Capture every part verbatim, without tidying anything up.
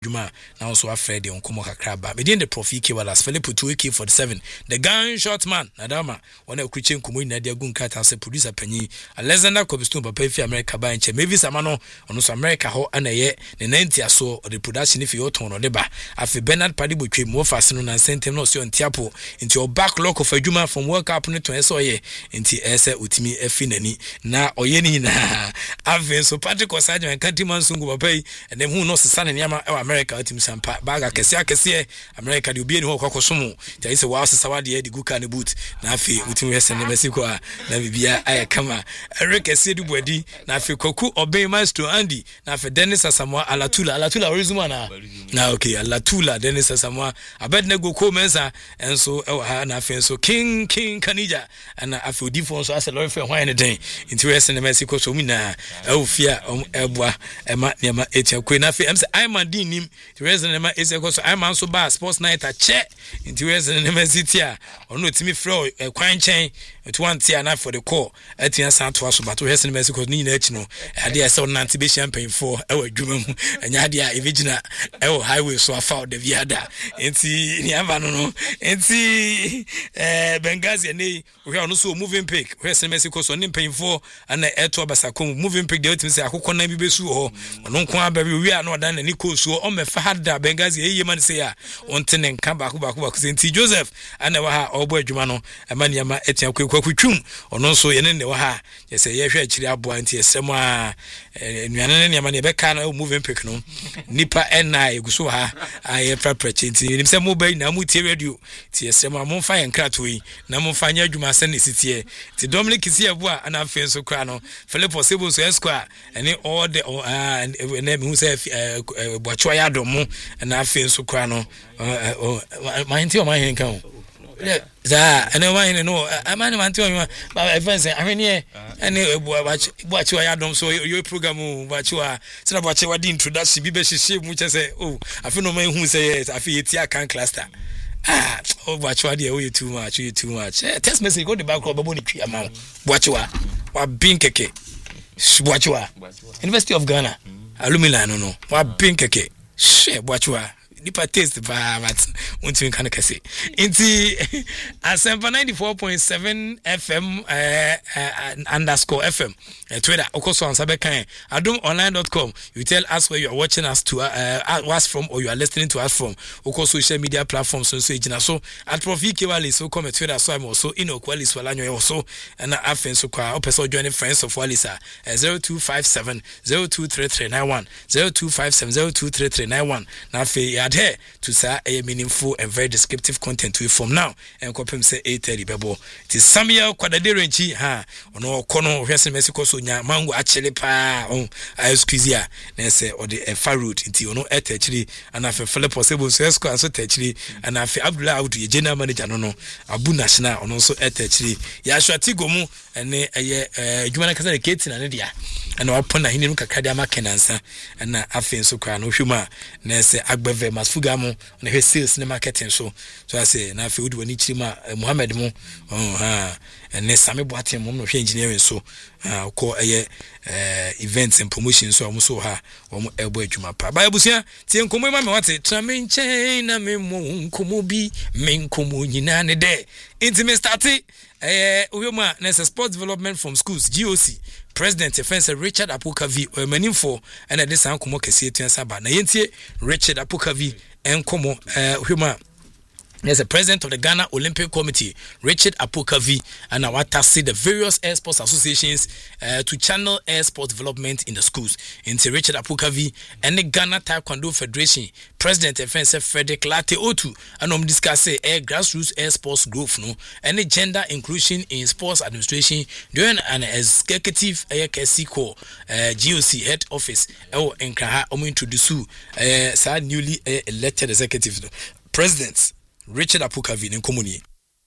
Juma now also afraid on Komo Kakraba. Median the Profi Kiwalas, Philip two A K forty-seven. The gunshot man, Nadama, one of Christian Kumu Nadia Gunkat as a producer penny, Alexander Cobstone, Papafi America Banche, maybe Samano, on America Ho and a ye, the ninety or so, or the production if you turn on the bar. After Bernard Padibu came more fastened and sent him no so on Tiapo into your backlog of a Juma from work up to S O ye, into Esa Utimi Efinani, na Oyeni na Aven so Patrick was and Kantiman Sungu pay, and then who knows the son and Yama America team sampa baga kese akese America de obi eni ho kwakosomo there is a wow sawade de guka ne boot na afi utim hese ne mesiko a na bibia aye kama Eric kese du bodi na afi koku obey master Andy na afi Dennis Asamoah Alatula Alatula original na na okay Alatula Dennis Asamoah Abednego Komensa enso e ha na afi enso King King Kanija na afi odifo so ase lori fe hwan ne den inti hese ne mesiko so mi na e ofia eboa e ma ne ma etia kwe na afi em se Iman din nim the reason nema is because I'm also bar sports night a che into reason nema city a ono timi fro kwan chen to one tia na for the call atia santo aso but reason nema because ni na echi no ade ese on anti be champagne for e wa dwuma mu anya ade a evigina e wo highway so afa the viada enti ni ava no no enti eh Benghazi ne we ono so moving pick reason nema because on paying for and eto abasakom moving pick dey timi say akokọ na bi besu ho ono nko aba bi wi a na odan na ni ko so o me fahada Benghazi eye man say ya ontene nka ba ko ba ko ba senti Joseph ana wa ha obo adwuma no amani ama etia kwakutwum ono nso ye ne wa ha ye say ye hwe akiri abo anti esem a nuane ne amani be ka na moving pick no nipa ena eguso ha aye prepreche nti nim say mo ba na mo tie radio ti esem a mo fa ye nkrato yi na mo fa nya adwuma se ne sitie ti Dominic si abo a ana fe so kra no Philip Osebo so esquire ene all the na me hu say boacho ya domo na afi nso kwa no my nti o my hen kan za ene wa hen no amani man ti o ma events ahwene ene boacho ya dom so your program boacho a se na boacho wa di introduction bi be hihye mu che say oh afi no man hu say afi yeti akan cluster ah oh boacho de o too much you too much text message go the back club bo ni twa ma boacho wa bin keke boacho University of Ghana alumni no no wa bin keke she boacho nipa taste ba but unti kan kase inti Asempa ninety-four point seven F M uh, uh, underscore F M uh, Twitter okoso on sabe kan adum online dot com you tell us where you are watching us to uh, us from or you are listening to us from okoso social media platforms so so ejina so at Profi Kiwale so come Twitter so I'm also in Okwali so alanyo so na afen so kwa opeso join friends of Walisa uh, zero two five seven zero two three three nine one zero two five seven zero two three three nine one na fe here to say a meaningful and very descriptive content we from now and kopem say eight thirty bebo it is Samuel Kwadadere nchi ha ono kono hwese Mexico so nya mango achele pa on ice quizia na say o the far route nti ono et actually and afi Philip Osebo so esco and so actually and afi Abdullah Audu ye general manager no no Abu National ono so et actually ya hwati gomu ene eye adwuma kasa de keti na ne dia ana wapona hinu kakra dia makenansa na afi nso kwa no hwuma na say agbeve masfuga mo na hwe sales ne marketing so so I say na afi odi wani chirima Muhammad mo oh ha ene same boatem mo no hwe engineering so ko eye events and promotions so amuso ha wo mo ebo adwuma pa ba ebusia tie nkomo ma me wate tramenche na me mo nkomo bi me nkomo nyina ne de intimate start eh uyoma na sports development from schools G O C President Defense Richard Apokavi or meaningful and at this ankomo kese etua saba na yentie Richard Apokavi enkomo eh uyoma there's a president of the Ghana Olympic Committee, Richard Apokavi, and I want to see the various air sports associations uh, to channel air sports development in the schools. Into Richard Apokavi and the Ghana Taekwondo Federation, President F N S Frederick Latte Otu, and I'm discussing air grassroots air sports growth, no, and the gender inclusion in sports administration during an executive air Kesiko uh, G O C head office. Oh, and Kraha, I'm introduce you, uh, newly uh, elected executive presidents. Richard Apokavi in Komuni.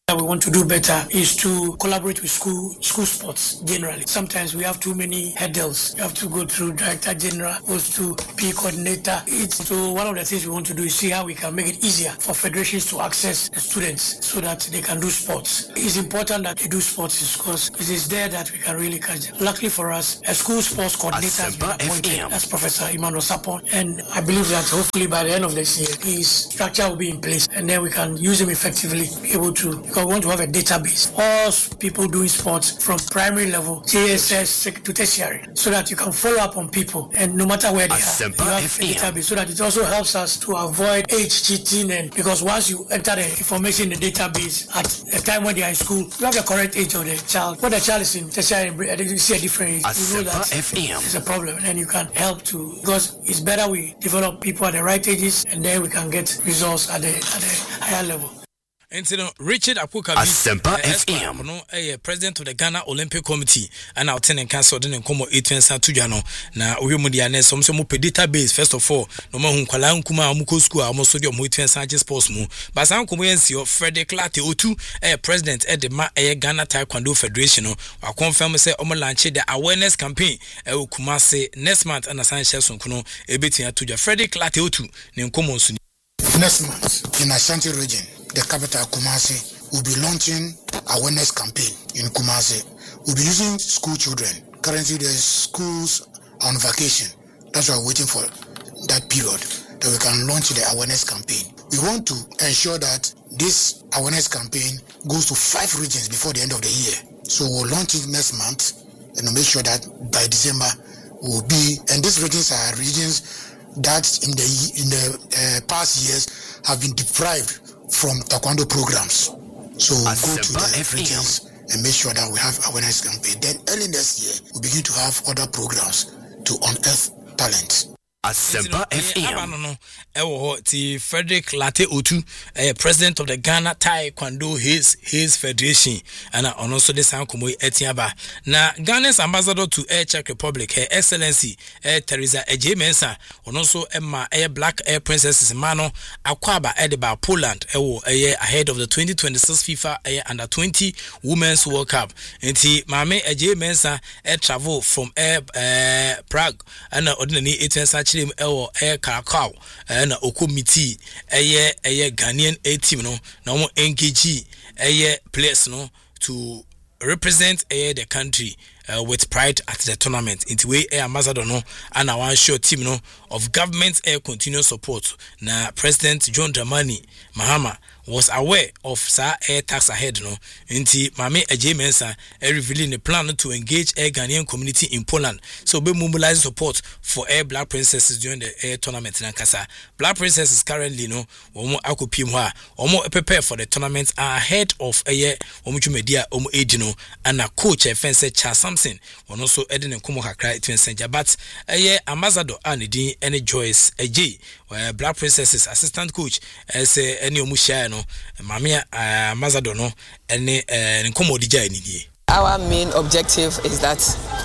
that we want to do better is to collaborate with school school sports generally. Sometimes we have too many hurdles. You have to go through director general, goes to P coordinator. It's so one of the things we want to do is see how we can make it easier for federations to access the students so that they can do sports. It's important that they do sports because it is there that we can really catch them. Luckily for us, a school sports coordinator has been appointed. That's Professor Emmanuel Sapon, and I believe that hopefully by the end of this year, his structure will be in place, and then we can use him effectively, be able to. Because we want to have a database, all people doing sports from primary level, J S S to tertiary, so that you can follow up on people, and no matter where they are, you have a database, so that it also helps us to avoid age cheating. And because once you enter the information in the database at the time when they are in school, you have the correct age of the child. When the child is in tertiary, you see a different age, you know that it's a problem, and you can help to, because it's better we develop people at the right ages, and then we can get results at the at the higher level. And you know, Richard Apuka Asempa F M, no, a president of the Ghana Olympic Committee, and our tenant council didn't come eight and Santujano. Now, we mudiane some some database first of all. No more Hunkala Kuma Muko school, almost your Mutu and Sanchez sports move. But some Kumiencio, Frederick Latte Otu, a president at the Ma Ghana Taekwondo Federation, or confirm say Omo launch the awareness campaign. I will Kumase next month and a Sanchez on Kuno, a bit to Frederick Latte Otu, Ninkomo. Next month in Ashanti region, the capital Kumasi will be launching awareness campaign in Kumasi. We'll be using school children. Currently, the schools on vacation. That's why we're waiting for that period that we can launch the awareness campaign. We want to ensure that this awareness campaign goes to five regions before the end of the year. So we'll launch it next month and we'll make sure that by December we'll be. And these regions are regions that in the in the uh, past years have been deprived from taekwondo programs. So we'll go to the regions and make sure that we have awareness campaign. Then early next year, we begin to have other programs to unearth talent. Asempa F M. Ewo ti Frederick Latte Otu, eh, president of the Ghana Taekwondo his his federation, and also the San Kumo Etiaba. Na Ghana's ambassador to Air Czech Republic, Her Excellency eh, Teresa Eje Mensah, and also Emma Air Black Air Princesses Mano Akwaba Edeba Poland, ewo eh, ahead of the twenty twenty-six FIFA eh, Under twenty Women's World Cup. Enti Mame Eje Mensah eh, travel from eh, eh, Prague and ordinary eighteen Ewo air Karakau and Okomiti aye aye Ghanaian A team no na mo engage aye players no to represent aye the country uh, with pride at the tournament. Into way air ambassador no and our one show team no of government air continuous support. Na President John Dramani Mahama was aware of Sir Air Tax ahead no inti Mame Eje Mensah revealing the plan to engage air Ghanaian community in Poland, so be mobilizing support for air Black Princesses during the air tournament in Ankasa. Black Princesses currently no omo akopim ho a omo prepare for the tournament ahead of air omo media omo edino and a coach e fence Charles Samson won also edin nkomo kakra etwen senja, but air ambassador anedi any Joyce Eje Black Princesses assistant coach as any omo share no Mame ambassador no any nkomo dija ni. Our main objective is that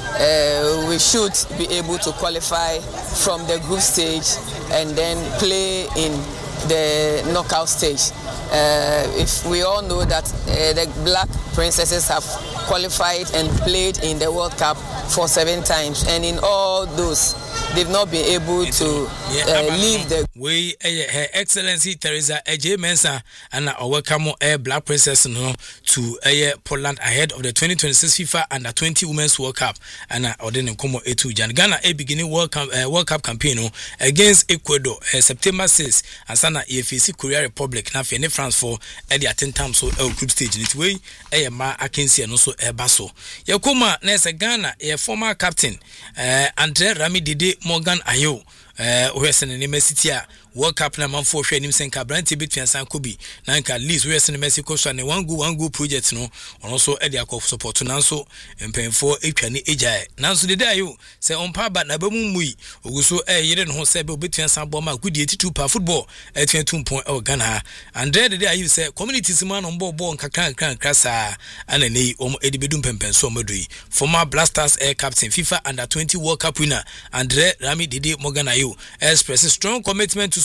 uh, we should be able to qualify from the group stage and then play in the knockout stage. Uh, if we all know that uh, the Black Princesses have qualified and played in the World Cup for seven times, and in all those they've not been able to uh, leave the we uh, Her Excellency Teresa Eje Mensah and our welcome air Black Princess no to uh, Poland ahead of the twenty twenty-six FIFA Under twenty Women's World Cup and uh, Odin Nkomo Etu Jan Ghana a beginning World Cup uh, World Cup campaign no, against Ecuador uh, September sixth and sana E F C Korea Republic na fe ne France for at the ten times so uh, group stage it way uh, ma akensi and also uh, baso yakoma na se Ghana a former captain uh, Andre Rami Dede Morgan Ayo eh uh, wesen ne Messi a World Cup na manfo hwe nim senka branti between Sankobi na nka least wesen Mexico so ne one go one go project no ono so e dia ko support na so mpemfo etwane ejai na so de ayo se onpa ba na ba mumui oguso e yire ne ho se be between Sanbo ma gudi eighty-two per football e twenty-two point e Ghana and there de ayo se communities man on bo bo nkaka nkaka krasa ana nei om edibedum pempen so modui former Blasters air captain FIFA Under twenty World Cup winner Andre Rami Dede Morgan Ayo expresses strong commitment to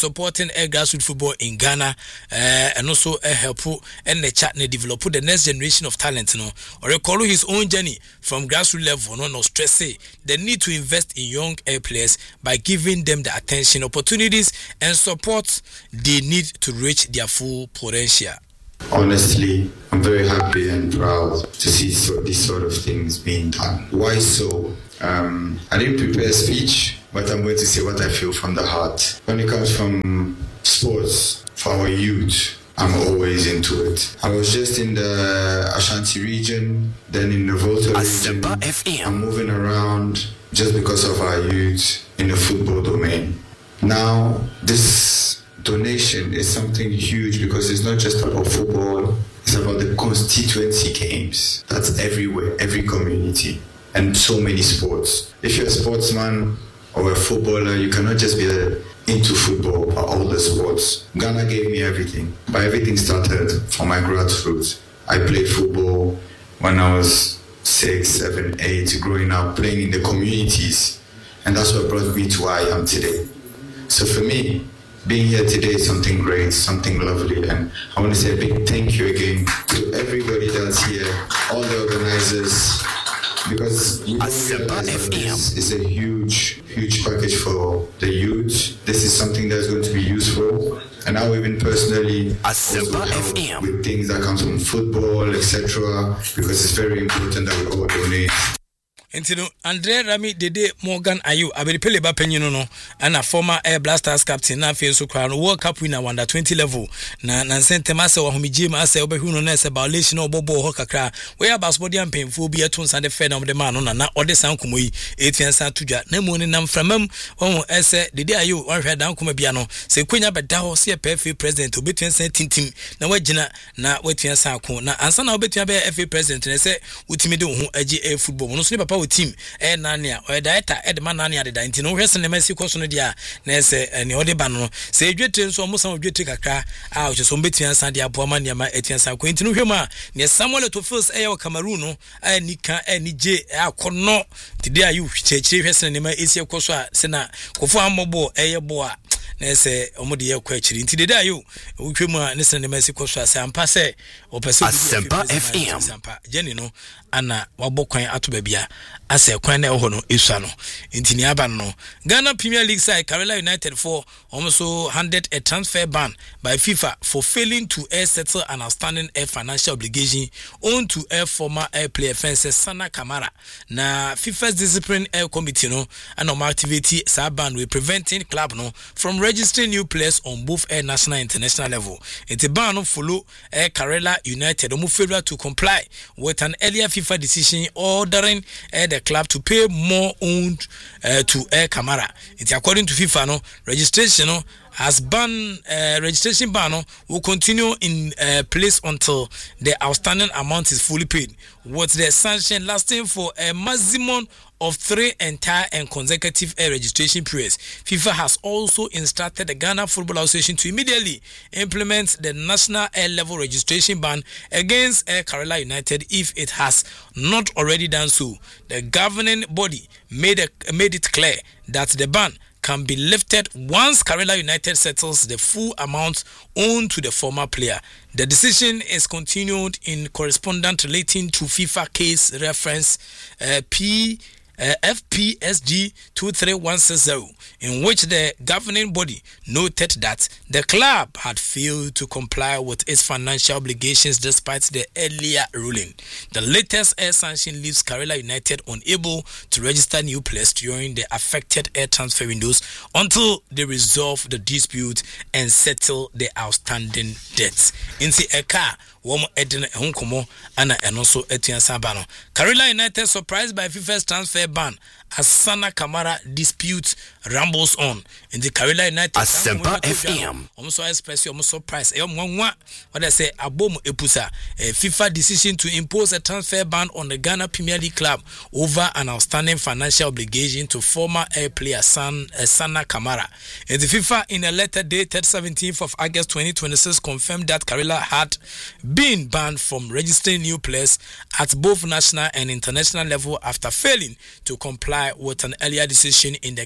supporting a grassroots football in Ghana, uh, and also uh, help and the chat and develop the next generation of talent. You know, or recall his own journey from grassroots level. No, no stress. Say the need to invest in young air players by giving them the attention, opportunities, and support they need to reach their full potential. Honestly, I'm very happy and proud to see so, these sort of things being done. Why so? Um, I didn't prepare a speech, but I'm going to say what I feel from the heart. When it comes from sports for our youth, I'm always into it. I was just in the Ashanti region, then in the Volta region. F M. I'm moving around just because of our youth in the football domain. Now, this donation is something huge because it's not just about football, it's about the constituency games. That's everywhere, every community, and so many sports. If you're a sportsman or a footballer, you cannot just be into football or all the sports. Ghana gave me everything, but everything started from my grassroots. I played football when I was six, seven, eight, growing up, playing in the communities, and that's what brought me to where I am today. So for me, being here today is something great, something lovely, and I want to say a big thank you again to everybody that's here, all the organizers, because we don't realize that this is a huge, huge package for the youth. This is something that's going to be useful, and I will even personally also help with things that comes from football, et cetera, because it's very important that we all donate. Entino Andre Rami Dede Morgan Ayu Abelipele Bapenino no and a former Air Blasters captain na fe so crown World Cup winner under twenty level na na sentema se wa homijima ase obehu na se violation obobo ho kakra we basketball am penfo bi eto nsa de fe na de man no na ode san komo yi etian san tudwa na mu ni nam framam won ese Dede Ayu wan hwe dan koma bia no se kwenya beda ho se P F A president obetuan san tintim na wagina na watuan san ko na ansa na obetuan be F A president na se utimi de ho agi e football no so ne papa team eh nania o director edman nania de danti no hwese ne masi koso no dia na ese ne ode ba no se edwete nso mo san odwete kakra a o so mbetian san dia boama ne ma etian san ko enti no hwemu a ne Samuel Etofils eh o Cameroon no a nika eh ni je akono Dede Ayu chechire hwese ne ma esi koso a se na kofo amobo eh bo a na ese omode ye kwa chiri enti Dede Ayu hwemu a ne se ne masi koso a se ampa se o pese Asempa F M Asempa jeni no ana wabokwan ato babia ase kwan na eho no esua no ntini aba no Ghana Premier League side Kerala United for also handed a transfer ban by FIFA for failing to air settle an outstanding air financial obligation owed to air former air player Francis Sana Kamara na FIFA's discipline air committee no and no activity sa ban we preventing club no from registering new players on both air national and international level. It ban no follow air Kerala United omo failure to comply with an earlier FIFA decision ordering uh, the club to pay more owned uh, to Air Kamara. It's according to FIFA, no registration no has ban uh, registration ban no, will continue in uh, place until the outstanding amount is fully paid, with the sanction lasting for a maximum of three entire and consecutive air registration periods. FIFA has also instructed the Ghana Football Association to immediately implement the national air level registration ban against Air Kerala United if it has not already done so. The governing body made a, made it clear that the ban can be lifted once Kerala United settles the full amount owed to the former player. The decision is continued in correspondence relating to FIFA case reference uh, P. Uh, F P S G two three one six zero, in which the governing body noted that the club had failed to comply with its financial obligations despite the earlier ruling. The latest air sanction leaves Kerala United unable to register new players during the affected air transfer windows until they resolve the dispute and settle the outstanding debts. In the Eka, Womo Edna Honkomo, Anna and also Etienne Sabano. Kerala United surprised by FIFA's transfer ban as Sana Kamara dispute rambles on. In the Kerala United Asempa F M. Also especially almost surprised. What I say Abom Epusa, a FIFA decision to impose a transfer ban on the Ghana Premier League club over an outstanding financial obligation to former air player San, uh, Sana Kamara. And the FIFA in a letter dated seventeenth of August twenty twenty-six confirmed that Kerala had been banned from registering new players at both national and international level after failing to comply with an earlier decision in the case involving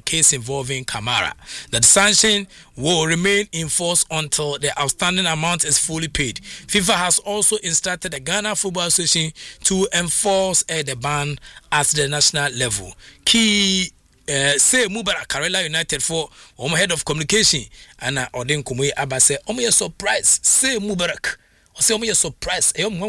involving Kamara. The sanction will remain in force until the outstanding amount is fully paid. FIFA has also instructed the Ghana Football Association to enforce uh, the ban at the national level. Key Uh, say Mubarak Karela United for um, head of communication and uh, Odin Kumwe Abba say um you surprise say Mubarak or say um you surprise eh um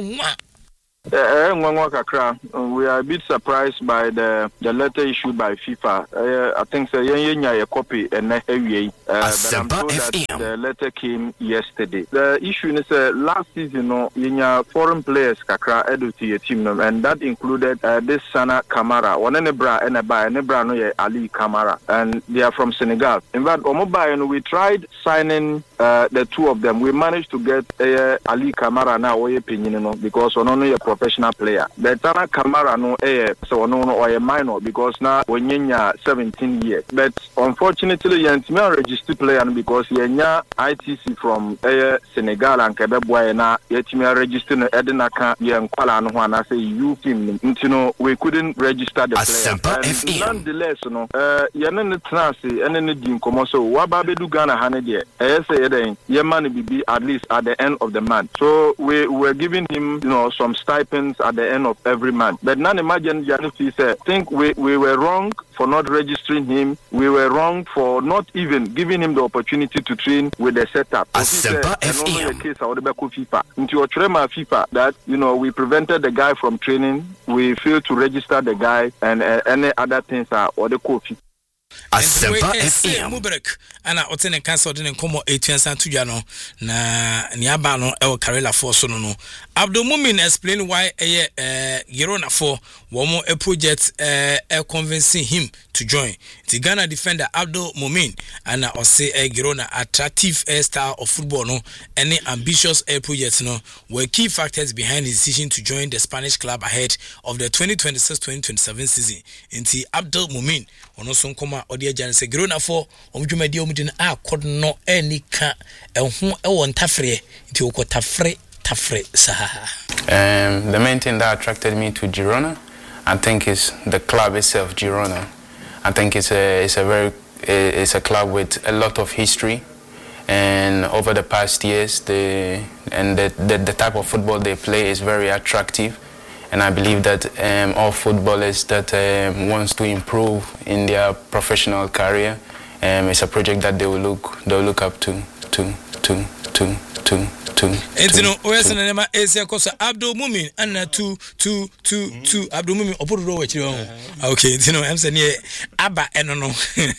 Uh, we are a bit surprised by the, the letter issued by FIFA. Uh, I think so, a copy and uh, but I'm told that the letter came yesterday. The issue is uh, last season, no, uh, foreign players kakra edu to your team, and that included uh, this Sana Kamara, one Nebra and a by Nebra no Ali Kamara, and they are from Senegal. In fact, on we tried signing uh, the two of them. We managed to get uh, Ali Kamara now, opinion, no, because on only a professional player. The Tana Kamara no eh so no no or a minor because now when you're seventeen years. But unfortunately, you're a registered player because you're I T C from eh, Senegal and Quebec na yet me registered Edina can you Kuala no one I say you film you know we couldn't register the player. And nonetheless, no uh you're not the trans and then the come so what Babedu Ghana Hanedy eh say then your money be at least at the end of the month. So we were giving him you know some stipends at the end of every month. But now imagine Janifi said, think we, we were wrong for not registering him. We were wrong for not even giving him the opportunity to train with the setup. Asempa F M. The case of FIFA. Into your trema FIFA that, you know, we prevented the guy from training. We failed to register the guy and uh, any other things are or the coffee. Asempa F M. Mubarak ana otene cancel de nkomo eighteen santuja no na niaba no e Karela for so no Abdul Mumin explain why eh uh, Girona for womo a project eh uh, convincing him to join the Ghana defender Abdul Mumin and I say eh Girona attractive uh, style of football no any ambitious uh, project no were key factors behind his decision to join the Spanish club ahead of the twenty twenty-six twenty twenty-seven season. Inti Abdul Mumin ono so nkoma odi agyan se Girona for omdwumadi omdin a kod no enika ehun e won tafre nti okotafre tafre saha. Um the main thing that attracted me to Girona I think is the club itself, Girona. I think it's a it's a very it's a club with a lot of history, and over the past years the and the the, the type of football they play is very attractive. And I believe that um, all footballers that um, wants to improve in their professional career, um, it's a project that they will look they will look up to to to to to to. And you know, where's the name? Is Abdul Mumin and two two two two Abdul Mumin. Open the door with you. Okay, you know, I'm saying Abba and no.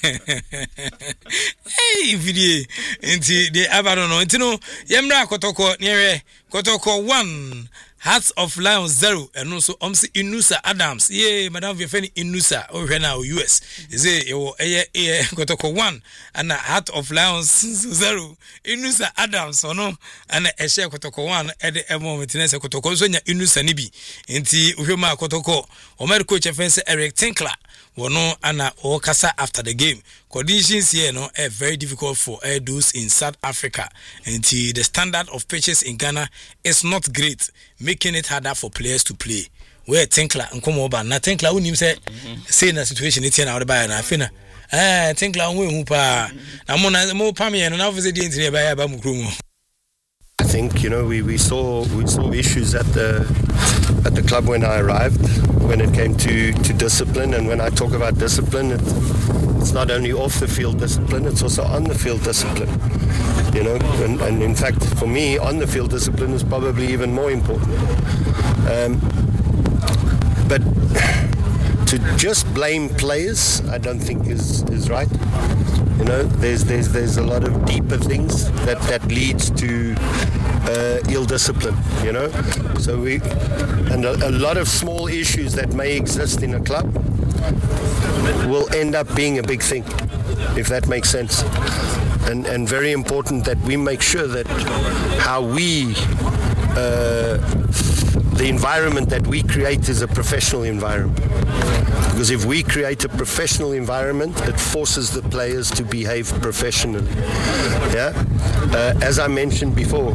Hey, video. Into the Abba no no. You know, Yemra Kotoko near Kotoko one. Hearts of Lions zero and also Omsi Inusa Adams. Yeah, Madam Vifeni Inusa over now U S. Is it your eh eh Kotoko one and a Heart of Lions zero Inusa Adams or no and a share Kotoko one at the moment in Kotoko Sonia Inusa Nibi. Inti Uhima Kotoko Omer coach offense Eric Tinkler. Wono ana okasa after the game. Conditions here no are very difficult for those in South Africa. And the standard of pitches in Ghana is not great, making it harder for players to play. Where Tinkler and come over na Tinkler unim say say na situation it's na by na fina. Eh Tinkler we hu pa. Na mo na mo pa me na office dey nti ba ya ba mu krumu. I think you know we, we saw we saw issues at the at the club when I arrived when it came to, to discipline, and when I talk about discipline it, it's not only off the field discipline, it's also on the field discipline, you know, and, and in fact for me on the field discipline is probably even more important. Um, but to just blame players I don't think is, is right. You know, there's there's there's a lot of deeper things that, that leads to uh, ill discipline, you know. So we and a, a lot of small issues that may exist in a club will end up being a big thing, if that makes sense. And and very important that we make sure that how we uh, the environment that we create is a professional environment. Because if we create a professional environment, it forces the players to behave professionally. Yeah, uh, as I mentioned before,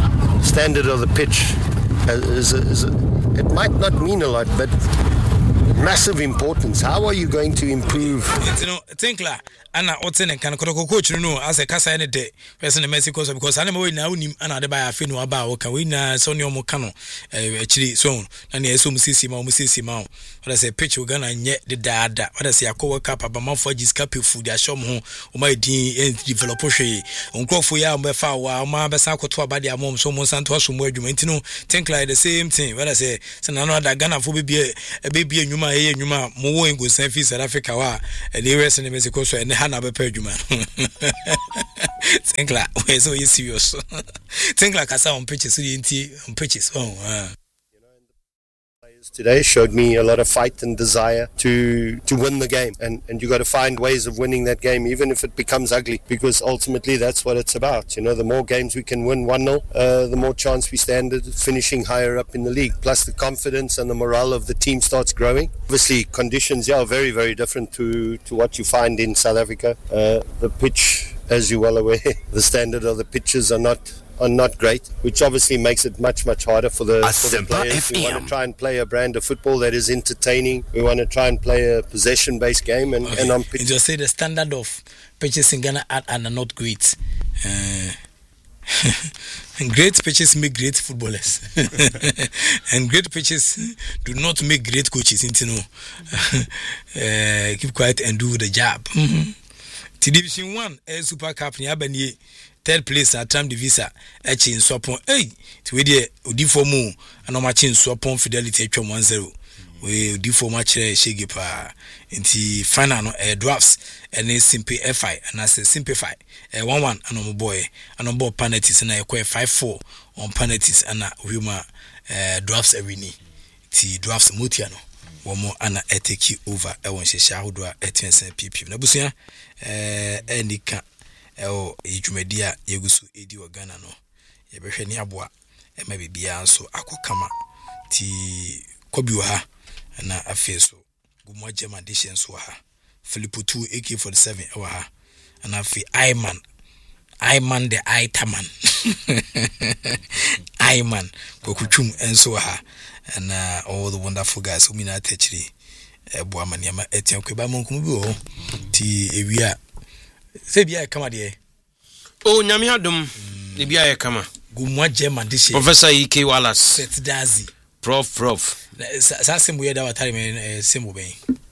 standard of the pitch is, a, is a, it might not mean a lot, but massive importance. How are you going to improve? You know, think like Anna Otten and Kanako coach, you know, as a Casa any day, person in Mexico, because I never now him and by a fin about can win Sonio Mocano, actually, so, and yes, some Sissy Mount, Sissy Mount. What I say, pitch, we're gonna yet the dad. What I say, a co work up about my fudges capu food, I show home, or my D and developer, Uncle Fuya, Befa, while my Besako to a body, mom, so Monsanto, some word you meant to know, think like the same thing. What I say, so now that Ghana for baby, a baby, and you might hear you might more in good San South Africa, and the rest in Mexico, and the Hannah Perjuman. Think like, we're so serious. Think like I saw on pitches, on pitches. Oh, today showed me a lot of fight and desire to to win the game, and and you got to find ways of winning that game, even if it becomes ugly, because ultimately that's what it's about. You know, the more games we can win one nil, uh, the more chance we stand at finishing higher up in the league. Plus the confidence and the morale of the team starts growing. Obviously conditions, yeah, are very very different to to what you find in South Africa. Uh, the pitch, as you're well aware, the standard of the pitches are not are not great, which obviously makes it much, much harder for the, for the players. We want to try and play a brand of football that is entertaining. We want to try and play a possession-based game. And, okay. and on pitch. Just say the standard of pitches in Ghana are, are not great. Uh, great pitches make great footballers. And great pitches do not make great coaches. You know, uh, keep quiet and do the job. Mm-hmm. To Division one, a Super Cup, Yabani. Third place at Tram Divisa, a chin swapon, hey, to we dear, Udi for moon, and no machin swapon fidelity one zero. We do for much Shigipa into final uh, drafts and a simple F I, and I say simplify a one one, and on boy, and on board penalties, and I acquire five four on penalties, and a humor drafts every knee. T drafts Mutiano, one more, and I take you over. I want to share who do a ten cent P P. Nabusia, any can. Oh, Ejumedia, Yegusu, Edi or Ghana, no. Yebesheni Abwa, and maybe Bianso, Akokama, T Kobuha, and a face so. Gumwa German Dishan Swaha, Filippo two A K forty-seven, Oha, and I feel I man, I man the I taman, I man, Kokuchum and Swaha, and uh, all the wonderful guys who mean at Techri, Buamaniama, Etienne Kubamonkubu, T Evia. Say bia kama de oh nyame adom e bia kama gumwa German dish Professor E K Wallace set dazi prof prof sa sembo ye da watare me sembo ben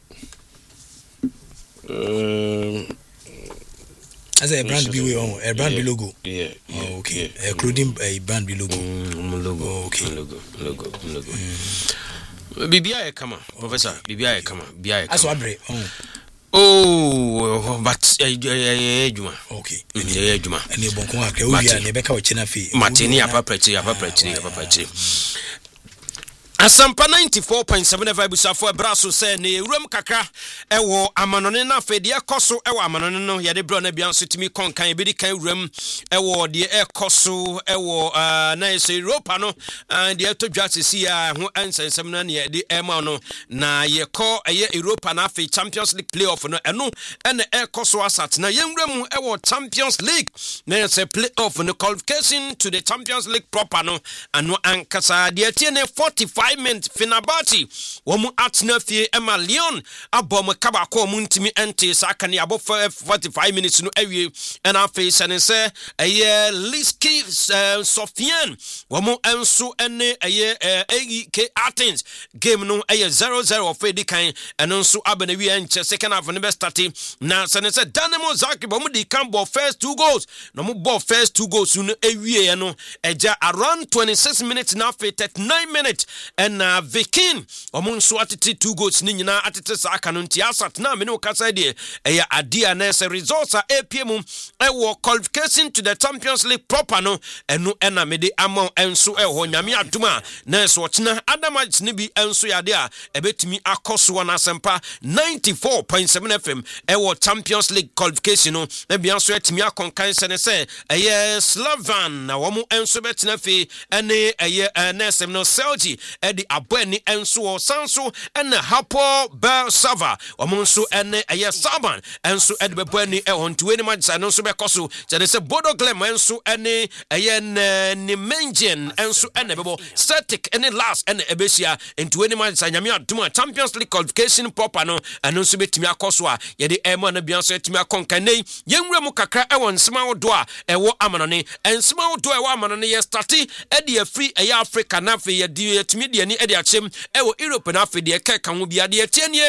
um as a brand B we on a brand B logo yeah, yeah oh, okay yeah, a clothing a brand B logo mm, logo oh, okay logo logo logo bibia kama Professor bibia kama bia kama aso abre oh oh but eh juma okay eh juma ene bonkon akre o wi ane beka o chena fi matini apapati apapati apapati Asampa ninety-four point seven F M busafo braso se ne ewuram kakra ewo amanone na fede ekoso ewo amanone no yade bro na bia so timi konkan ebedi kan ewuram ewo de ekoso ewo na ese Europa no de to dwatesi a ho ansensem na ne de ema no na ye ko eye Europa na fe Champions League playoff no eno ene ekoso asat na yenwuram ewo Champions League na ese playoff no qualification to the Champions League proper no ano ankasa de tie ne forty-five minutes Fenerbahce womu atna fie Emma Lyon abom kaba ko mu ntimi ente saka ne abo forty-five minutes no awie na face and say eye Liski Sofiane womu enso ene eye A K Athens game no eye zero zero of edi kan eno nso abana wi enche second half no be start na sene say Dynamo Zagreb womu di kan ball first two goals no mu ball first two goals no awie no eja around twenty-six minutes na fe thirty-nine minutes and uh, Viking omun so atete two goals ni nyina atete sa aka no ntia asat na me no kasa de eya adia na se results a A P M e wo qualification to the Champions League proper no enu ena me de amon enso e ho nyame aduma na so tena adamage ni bi enso yade a ebetumi akoso na Asempa ninety-four point seven F M e wo Champions League qualification no e bia so etimi akonkan se ne se eye Slavan na wo mu enso betena fi ene eye nesem no Celtic ɛde abɔni ɛnso sanso ɛna hapo bel sava ɔmo nso ɛne ɛyɛ saban ɛnso ɛde bɛbɔni ɛhɔ ntuwe ne magisa no nso bɛkɔ so kyerɛ sɛ bodo glem ɛnso ɛne ɛyɛ ne mengen ɛnso ɛna bɛbɔ static ɛne last ɛna ɛbɛhyia ntuwe ne magisa nyame adom Champions League qualification proper no ɛno nso bɛtumi akɔ so a yɛde ɛma no bia nso ɛtumi akɔnkanei yɛnwura mu kakra ɛwɔ nsema wodo a ɛwɔ amanone nsema wodo a ɛwɔ amanone yɛ starte ɛde afiri ɛyɛ Africa na afei yɛde yɛtumi de ani ɛde akyɛm ɛwɔ Europe na afei deɛ ɛka ka ho bia deɛ ɛtie nie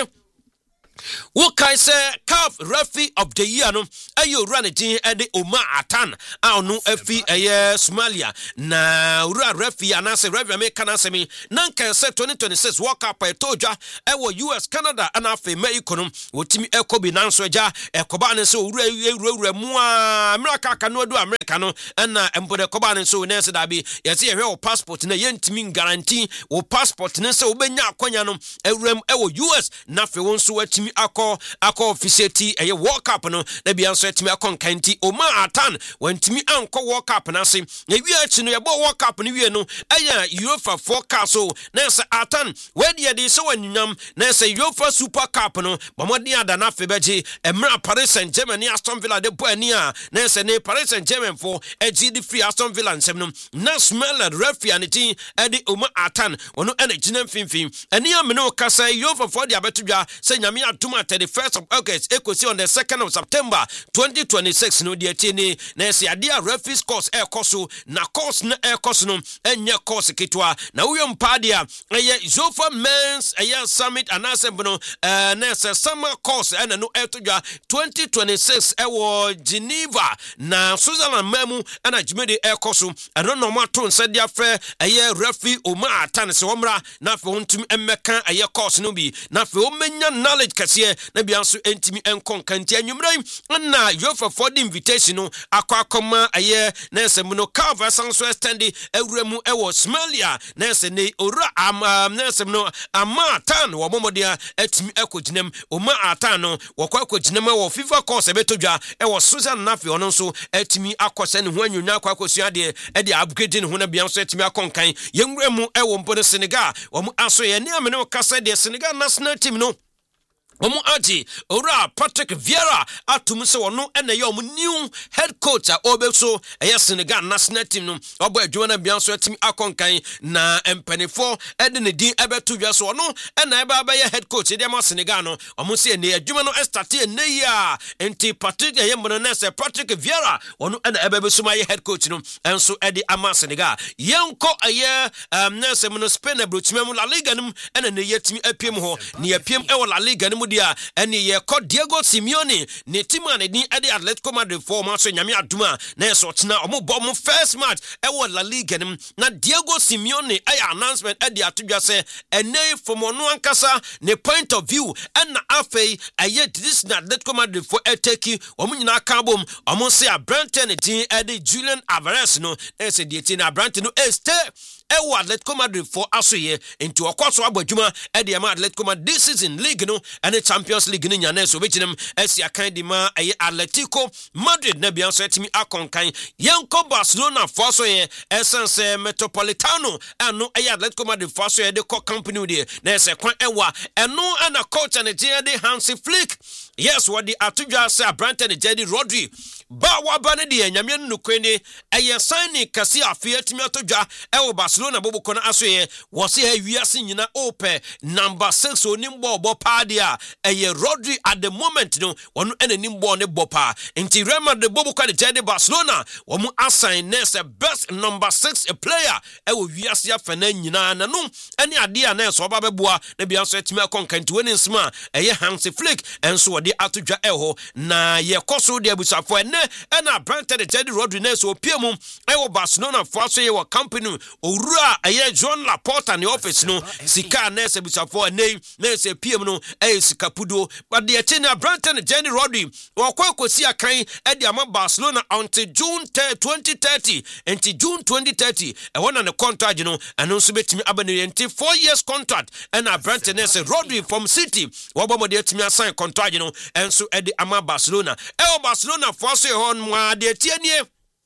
Wokai say C A F referee of the year no ayo run din e de Omar Atan a no afi eye Somalia na ura referee anase referee me kana semi na nka say twenty twenty-six World Cup e toja e wo U S Canada ana afi Mexico no wotimi ekobi nanso agya ekoba ne so ura ura ura mu a America ka no do America no na embo de ekoba ne so ne se da bi yesi ye hwe passport na yentimi guarantee wo passport ne se obenya akonya no ewuram e wo U S na afi won so watimi akọ akọ officiate eye World Cup no na bia nso atimi akọ nkanti Omar Atan wantimi ankọ World Cup na se na wi achi no yebo World Cup no wie no aya UEFA forecast so na se Atan we de de so wanyam na se UEFA Super Cup no bamodi ada na fe beji emra Paris Saint-Germain ni Aston Villa de boani a na se ne Paris Saint-Germain for egi de free Aston Villa nsem no na smell referee aniti e de Omar Atan wono ene gina mfimfim ene amene kasa UEFA for de abetudwa se nyame atuma thirty-first of August ekosi on the second of September twenty twenty-six no de tini na se ade a referees course e koso na course na e koso no enye course kitwa na uyo mpade a eye Jofa Men's eye Summit anasem no eh na se summer course ena no etodwa twenty twenty-six e wo Geneva na Switzerland mamu ana jimede e koso eno no mato nse dia frɛ eye referee Omar Atan se omra na fe hontum emmeka eye course no bi na fe o menya knowledge kase na bia nso entimi enkon kanti anwumrai na yofa for the invitation no akwa akoma aye na nsem no cover sanso extend ewuramu ewo Somalia na nsem ne ora am na nsem no Amatan wo momodia etimi ekoginem Omar Atan no wo kwa ekoginem wo FIFA course betodwa ewo Susan Nafi ono nso etimi akose ne ho anwunya akwa akosua de e de upgrade ne ho na bia nso etimi akonkan yenwuramu ewo mpo Senegal wo mu aso ye ne amene kasa de Senegal national team no Omu aji ora Patrick Vieira atum se wono ena ye omu new head coach a obeso eye Senegal national team no obo adwuma na bia so atimi akonkan na empanifo ede ne din ebeto dwa so wono ena eba ba ye head coach de ma Senegal no omu se ne adwuma no start ne ya enti Patrick ye mbono na se Patrick Vieira wono ena ebebeso ma ye head coach no enso ede ama Senegal yenko eye um na se mo Spain abrochimam La Liga nim ena ne yetimi apiem ho ne apiem e wo La Liga nim dia eni ye ko Diego Simeone ne tima ne din ade Atletico Madrid for ma so nyame aduma na so tena omo bo mo first match e wo La Liga nim na Diego Simeone ay announcement ade atodwa se enei from ono ankasa ne point of view and afei aye this na Atletico Madrid for eteki omo nyina ka bom omo se Abrante ne din ade Julian Alvarez no e se die tin Abrante no e stay ewo Atletico Madrid for asoye into okwaso abadwuma e de ma Atletico Madrid this season league no and Champions League ni nyane so bechinam esia kan di ma eye Atletico Madrid na bia so etimi akonkan yenko Barcelona for asoye essence Metropolitano eno eye Atletico Madrid for asoye de co company de na ese kwan ewa eno ana coach and de Hansi Flick yes what the atudwa say Abrante ne Jedi Rodri ba wa ba ne de nyame nukweni eye signing kasi afia timi atudwa ewo Barcelona bobo kono asoye wo se ha wiase nyina ope number six onimbo obo padia eye Rodri at the moment no wonu enanim bo ne bopa nti Real Madrid bobo kwa de Barcelona wo mu assign next best number six a player ewo wiase afana nyina na no ene ade a na so oba beboa na bia so etimi akonkanti woni nsma eye Hansi Flick enso wo de atodwa eho na ye koso de abusafo ene ena Brante de Jedi Rodri na so piemu ewo Barcelona for so ye wo company owura eye John Laporta ne office no sika na se busafo ene na se piemu no eye sika pudo but the China Brante de Jedi Rodri wo kwa kosi akan e de ama Barcelona until June twenty thirty until June twenty thirty e wona ne contract no eno so betimi abane until four years contract ena Brante na se Rodri from City wo bomo de etimi assign contract no enso e de ama Barcelona e o Barcelona for so hon ma de tienie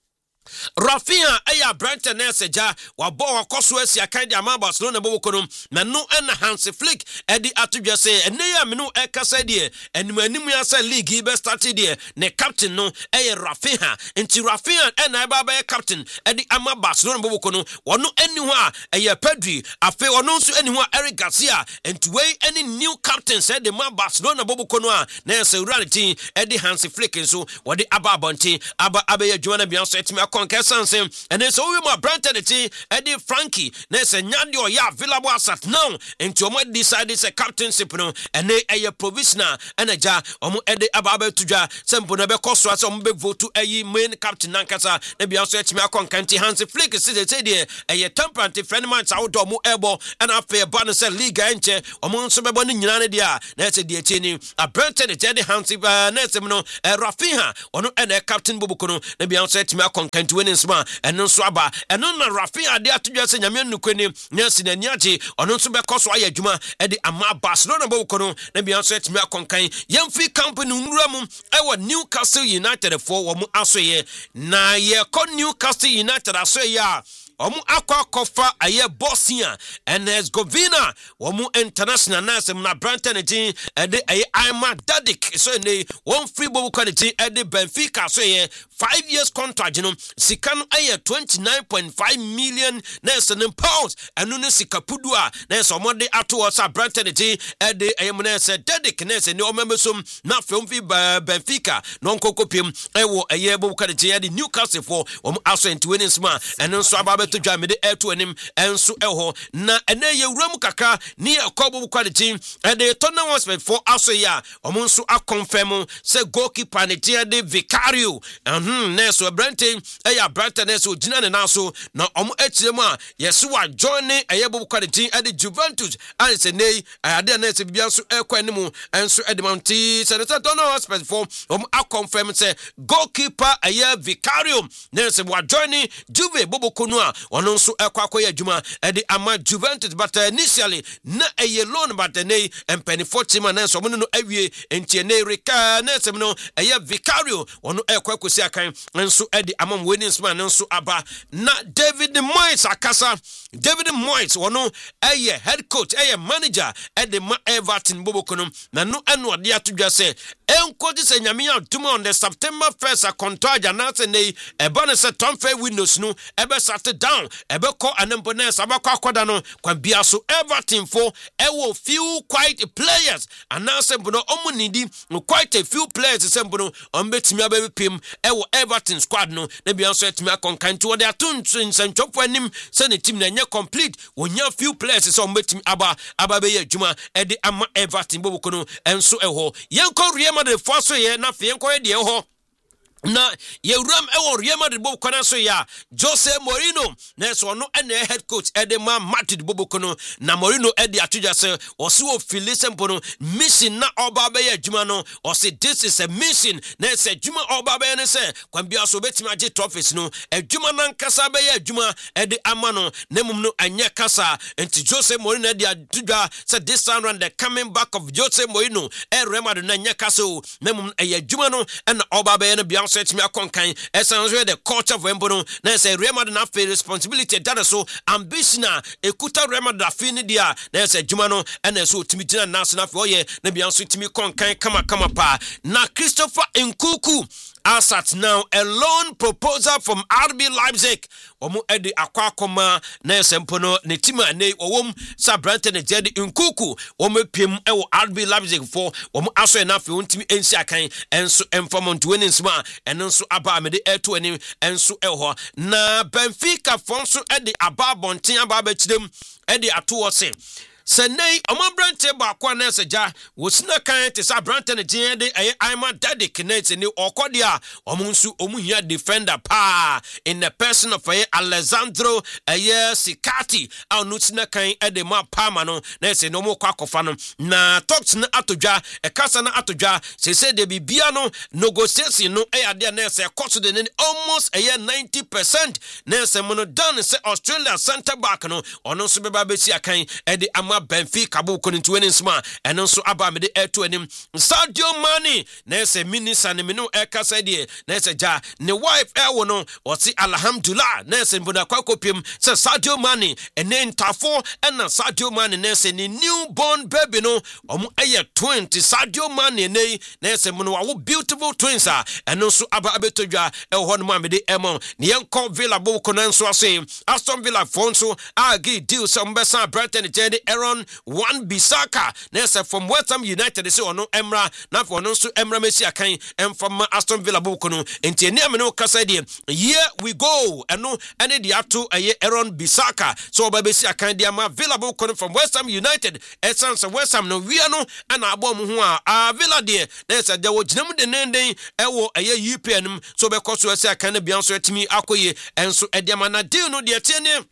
Rafinha eya Brentford neseja wabo wakoso asia kan di ama Barcelona bokonom na no na Hansi Flick edi atudwa se ene ya me no ekasa die enim anim ya se league be start die ne captain no eye Rafinha enti Rafinha ena ba ba captain edi ama Barcelona bokono wono eni ho a eye Pedri afi wono nso eni ho Eric Garcia enti we any new captain said the ma Barcelona bokono a na se reality edi Hansi Flick nso wodi aba abonti aba abeya Joanna Bianso etimi akonke sanse ene so we ma Brentford ti edi Frankie na se nyade o ya available asset now enti omo decide say captainship no ene eye provisional ene ja omo edi aba aba tudwa sempo no be koso ase omo be vote ayi main captain nankasa na Bianso etimi akonke nti Hansi Flick say say dey eye temperate friend man sa wodo omo ebo and after ba no say league enche omo nso bebo ni nyina ne dia na say dey tieni a Brentford ti edi Hansi na sem no Rafinha ono ene captain bobukono na Bianso etimi akonke nti wini nsma eno nso aba eno na Rafinha de atudwa se nyame nukweni nyasi na niaje ono nso be koso aye adwuma e de ama Barcelona bobukono na Bianso etimi akonkan yemfi company nwuramu ewo Newcastle United for wo mu asoye na ye ko Newcastle United asoye a omu akwa kofa aye Bosnia and Herzegovina omu international nasem na Brentford team ede aye Aima Dadik so ne one free bobu quality ede Benfica so ye five years contract you know sikano aye twenty-nine point five million nesen pounds anu ne sikapudua nesen omode ato osa Brentford team ede aye mo nesen Dadik nesen ne omemesum na film fi Benfica non kokopim ewo aye bobu quality ede Newcastle for omu aso enti sma enu so ababa to dwa me de eto anim enso eho na ene ye wuram kakra ni akobo quality e de Tottenham Hotspur for aso ya omo nso akonfirm se goalkeeper ne tie de Vicario ehun na so Brentford e ya Brentford na so gina ne na so na omo etire mu a yeso wa join e ye bobu quality e de Juventus and se nei ade na se bibia so ekwa anim enso e de Monti se Tottenham Hotspur for omo akonfirm se goalkeeper e ye Vicario na se wa join Juve bobu kono a ono nso ekwa akoya adwuma e de ama Juventus but initially na eye loan but nei empeni forty man na so mo no awie entie ne reka na sem no eye Vicario ono ekwa kosi akan nso e de ama winning man nso aba na David Moyes akasa David Moyes ono eye head coach eye manager e de ma Everton bobokono na no eno de atodwa se enko di se nyame aduma on the September first a contract na se nei e ba ne se Tom Fair windows no e be sat down e be ko anempones abakwa akoda no kwa bia so Everton for e wo few quite players and now sembo no omunidi quite a few players sembo no ombetimi abepim e wo Everton squad no na bia so etimi akonkan to de atuntu nsentwofo anim se ne team na nye complete wonya few players se ombetimi aba aba be adwuma e de ama Everton bobukono enso eho yenko Real Madrid for so ye na fe yenko e de eho na yewram ewo Real Madrid bobu kwana so ya Jose Mourinho na so no ene head coach Edema Madrid bobu kono na Mourinho edi atuja se osi wo filisempo no mission na oba be ya adwuma no osi this is a mission na se adwuma oba be ne se kwambia so betima age trophies no adwuma na nkasa be ya adwuma edi ama no na mum no anya kasa enti Jose Mourinho edi atuja se this time round the coming back of Jose Mourinho e Real Madrid na anya kasa o na mum e adwuma no na oba be ne bia set me akonkan esanwe the culture of embono na say Real Madrid na face responsibility that so ambition ekuta Real Madrid afini dia na say djuma no na so timi gina national for ye na bia so timi konkan kama kama pa na Christopher Nkunku Asat now a loan proposal from R B Leipzig. Omu edi akwa koma na sempono ne tima ne owom Sabrante ne jedi Nkunku omu piem ewo R B Leipzig for omu aso na fe ontimi ensi akan enso informant winning sma enso aba amede eto ani enso eho na Benfica fonso edi aba bonten aba ba chidem edi ato ose Senei omo Brante ba kwa na seja wosina kan te sa Brante ne tin de aye Aima Dadik ne ni okodia omo nsu omu hia defender pa in the person of aye Alessandro aye Sikati anu tina kan e de ma pa ma no na se no mo kwa kofa no na talks na atodwa e kasa na atodwa se se de bibia no negotiation no e ade na se cost de almost aye ninety percent na se mo no done se Australia center back no ono so beba besi akan e de ama Benfica bo kono nti wani nsma eno nso aba me de eto anim Sadio Mane na ese minisa ne me no ekasa de na ese ja ne wife e wo no o si alhamdulillah na ese mbona kwa kopiem se Sadio Mane ene ntafo ena Sadio Mane na ese ni newborn baby no omo eye twenty Sadio Mane nei na ese mo no wo beautiful twins a eno nso aba abetodwa e ho no ma me de emo ne yenko Villa bo kono nso ase Aston Villa fonso agi deal some besa Brighton Jedi Aaron Wan Bissaka na ese from West Ham United se ono emra na for no nso emra mesi akan em from Aston Villa bo kono enti eni ameno kasa de here we go eno ene de ato eye Aaron Bissaka so oba besi akan de ama Villa bo kono from West Ham United essence West Ham no wia no na abom ho a Villa de na ese de wo ginam de nenden ewo eye U P N so be koso ese akan na bia so atimi akoye enso e de ama na deal no de tiene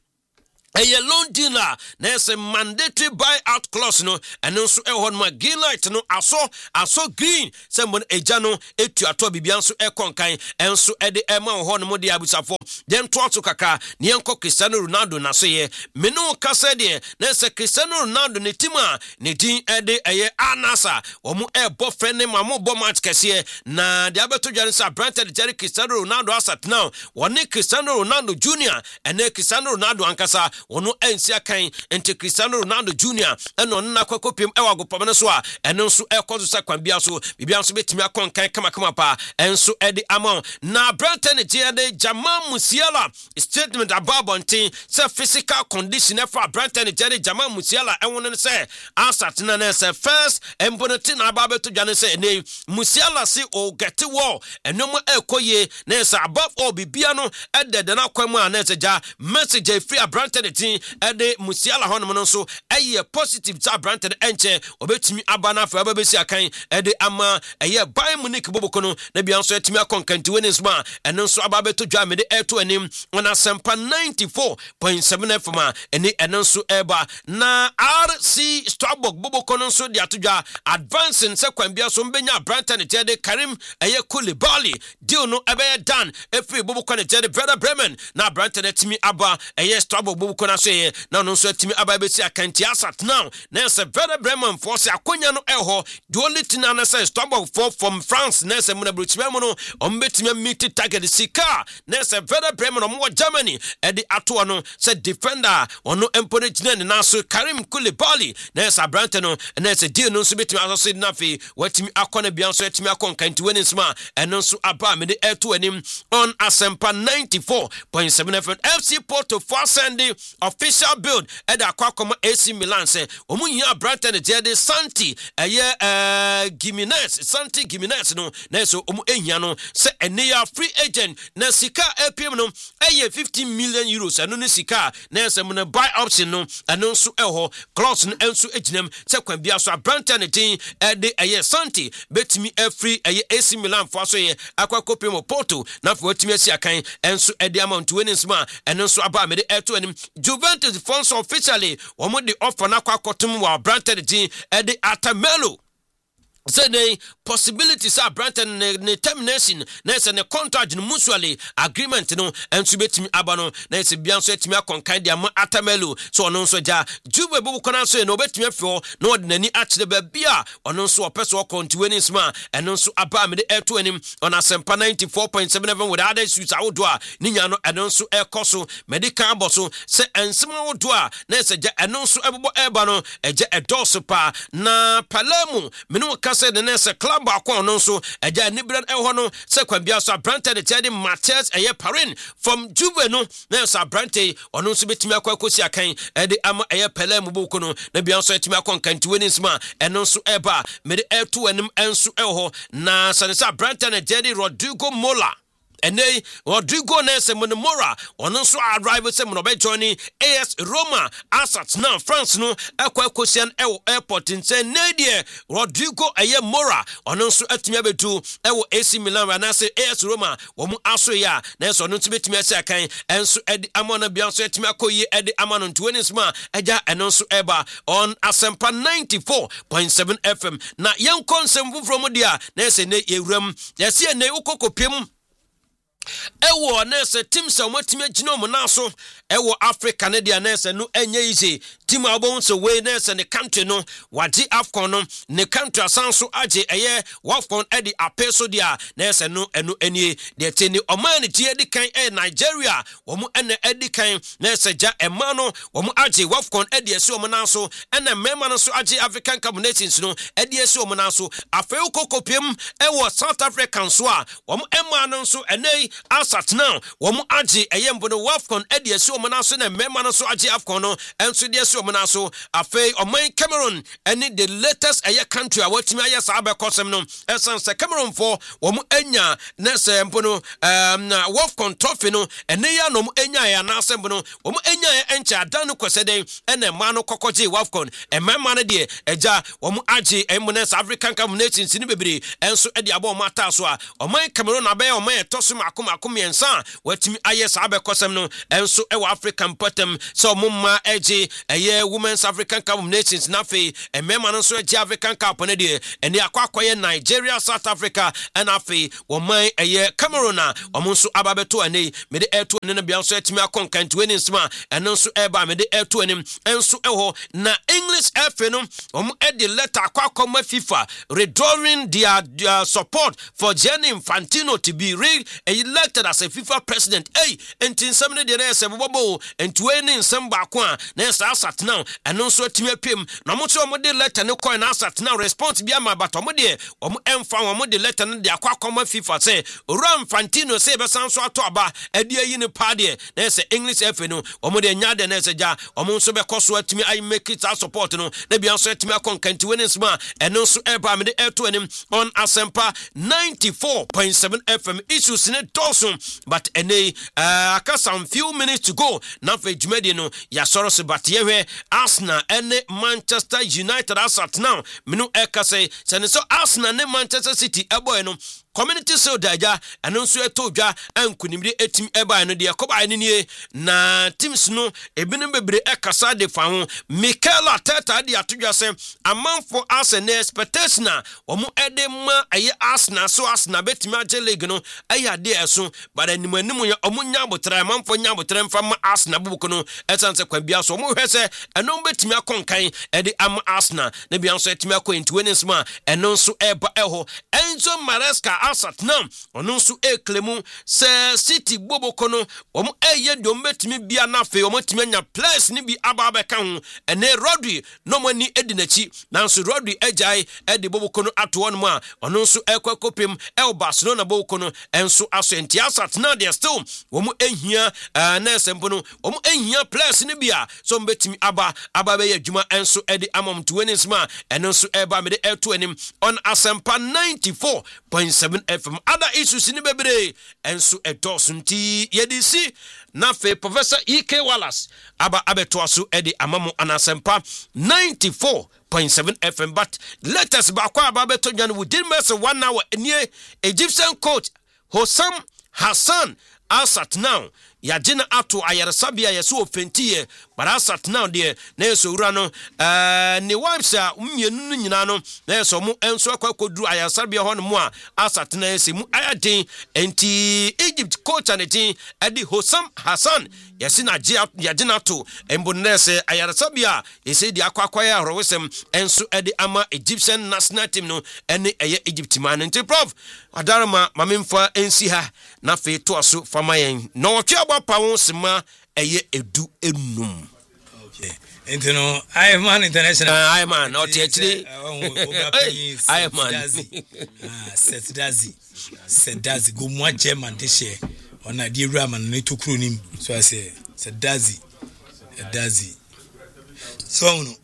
a loan dealer na ese mandatory buyout clause no eno nso e ho no green light no aso aso green se mon eja no etu ato bibia nso e konkan enso e de e ma ho no mo de abusafo den to ato kaka ne enko Cristiano Ronaldo na so ye me no kasa de na ese Cristiano Ronaldo ne tima ne din e de eye anasa omo e bo friend ma mo bo match kese na de abeto dwan sa Brentford Jerry Cristiano Ronaldo asat now woni Cristiano Ronaldo Junior ene Cristiano Ronaldo ankasa ono ensia kan ente Cristiano Ronaldo Junior eno na kwakopem e wagopam no so a eno nso e kozo sa kwan bia so bibia nso betimi akon kan kama kama pa enso e de amon na Brighton je de Jamal Musiala statement ababontin se physical condition e for Brighton je de Jamal Musiala e wono se asat na na se first embonoti na ababeto dwane se ne Musiala si o get well eno mo ekoye na se above all bibia no e de de na kwam a na se ja message e free Brighton ede Musiala hono no so eye positive ta Brighton enche obetimi abana fa babesi akan ede ama eye Bayern Munich boboko no na bia nso etimi akonkanti wenis ma eno nso ababeto dwa me de eto anim ona sempa ninety-four point seven F M eni eno nso eba na R C Strasbourg boboko no nso de atodwa advancing se kwan bia so mbenya Brighton ede Karim eye Koulibaly deal no ebe done every boboko ne ede Werder Bremen na Brighton etimi aba eye Strasbourg boboko na so ye na no nso etimi aba besi akanti asat now na se Werder Bremen force akonya no eho the only thing na say Strasbourg for from France na se muna bruchime no ombetimi meet target sika na se Werder Bremen omo Germany e di ato no se defender ono empone gina ne na so Karim Koulibaly na se Brighton no na se deal no nso betimi aso na fi watimi akona bia nso etimi akon kanti wani nsma eno nso aba me de eto anim on Asempa ninety-four point seven F M F C Porto for Sunday official build at Aquacoma A C Milan say omunya Brighton de Santi eye eh Gimenez Santi Gimenez no na so omu ehia no say enia free agent na sika A P M no eye fifteen million euros eno ne sika na say mo buy option no eno nso eho clause no enso ejinem say kwan bia so Brighton tin e de eye Santi betimi e free eye A C Milan for so ye Aquacopim Porto na for timi asi akan enso e de amount weni nsma eno nso aba me de eto anim Juventus funds officially omo the offer na kwa kotum wa Brighton din e de Atamelo say the possibilities are Brighton ne termination na say ne contract no mutually agreement no enso betimi aba no na say bia nso etimi akonkan dia ma Atamelo so ono nso ja Juve bo kona so no betimi afio no de nani akire ba bia ono nso opeso kontiweni sma eno nso aba me de eto anim on Asempa ninety-four point seven F M with other suits awodo a ninya no eno nso ekoso medical boso say ensema awodo a na say ja eno nso ebobo eba no eje edoso pa na Palermo me no said the next club akon no so eja nibran eho no se kwan bia so Brante de tedi Matthias eye Parin from Juve no na so Brante ono so betimi akwakosi akan e de ama eye Pele mu boko no na bia so etimi akon kantiweni nsma eno so eba me de eto anim enso eho na sanisa Brante na Jedi Rodrigo Mola ene Rodrigo Nese Monomora ono nso arrive se mo be joining A S Roma asat now France no ekwa ekosian ewo airport nse nedie Rodrigo eye Mora ono nso atumi abetu ewo A C Milan na se A S Roma wo mu aso ya na so no tibetumi ase akan enso edi amona bia nso atumi akoyi edi amano ntweni sma eja eno nso eba on Asempa ninety-four point seven F M na yen konsem fufro mu dia na se ne ewuram yesi ne ukokopem ewo nese team se omotime gina omo na so ewo Africa ne dia nese no enye easy team abon so we nese ne country no wadi Afcon no ne country asanso age eye Afcon edi apeso dia nese no eno enie de teni oman ti edi kan e Nigeria omo ene edi kan nese ja ema no omo age Afcon edi esi omo na so ene mema no so age African Cup nations no edi esi omo na so afeu kokopiem ewo South African so a omo ema no so ene asat now womu age eyembo no Afcon edi esi omo na so na mema no so age Afcon no enso de esi omo na so afei oman Cameroon eni the latest eye country a watimi aye sa abekosem no esan se Cameroon for womu enya na se mpo no um na Afcon trophy no ene ya no mu enya ya na asem no womu enya ya encha adan kweseden ene ma no kokoje Afcon e mema no de eja womu age eyembo na African Cup nations ni bebre enso edi abo mata so a oman Cameroon abe oman etoso makoma akoma ensa watimi aye sa abekosem no enso e wa African potem so mumma eje eye women's African Cup nations na fe e mema no so eje African Cup ne de ene akwakoye Nigeria, South Africa and afe woman eye Cameroon na omonso ababeto ane me de eto ne na bia so etimi akonkan twenty nsma eno so eba me de eto anim enso eho na English F A no om e de letter akwakoma FIFA redoring their, their support for Gianni Infantino to be re-elected as a FIFA president. Hey, enti nsem ne de na ese bobo enti eni nsem ba ko a na ese asat now eno so etimi apem na mo so mo de letter ne coin asat now response bia ma but mo de om emfa mo de letter ne de akwakoma FIFA say Ram Infantino say be san so ato aba ade yi ne pa de na ese English F A no om de nya de na ese ja om so be koso atimi I make it support no na bia so atimi akonkanti weni nsma eno so eba me de eto anim on Asempa ninety-four point seven F M issues ne dosun but ene uh, aka some few minutes to go na fe jumedi no ya soro se but yewe Arsenal ene Manchester United asat now menu eka say se so Arsenal ne Manchester City ebo no community so daja eno so eto dwa ankunimri etim eba no de yakoba ne nie na teams no ebinu bebre ekasa de fa ho Mikel Arteta de atodwa se amanfo Arsenal expectation na omo ede ma aye Arsenal so Arsenal betimi age league no aye ade eso but anim anim ya omo nya botra amanfo nya botra mfa ma Arsenal bubuko no esanse kwa bia so omo hwese eno betimi akonkan ede am Arsenal na bia so etimi akointi weni nsma eno so eba eho Enzo Maresca asat nam ono so eklemu se City boboko no omo eye de ometimi bia na fe omo timi anya place ni bi aba abeka ho ene Rodri no mani edinachi nanso Rodri ejai ede boboko no ato no ma ono so ekwakopem el Barcelona boboko no enso aso enti asat na de still omo ehia na sempo no omo ehia place ni bia so mbetimi aba aba be adwuma enso ede amom to weni sma eno so eba me de eto anim on Asempa ninety-four point seven F M other issues ni bebre enso etos nti yedisi na fe Professor E K Wallace aba abeto aso ede amamo Anasempa ninety-four point seven F M but let us back aba abeto dwan within mess one hour near Egyptian coach Hossam Hassan asat now yagina ato ayaresabia yeso ofentie bara asat now de na yeso wura no eh ne wives a umienu nyina no na yeso mu enso akwakoduru ayaresabia ho no mu a asat na yesi mu ayaden enti Egypt coach anetin edi Hossam Hassan yesi na yagina ato embonese ayaresabia yesi di akwakwaya horowesem enso edi ama Egyptian national team no ene eye Egypt man enti prof adarama mamemfa ensi ha na fe to aso famayen no twa pa won sima eye edu enum okay enti no I man international I man o tie chire I man ah Setdazi Setdazi go mo German de share ona di ewura man ne tokuro nim so I say Setdazi Setdazi so no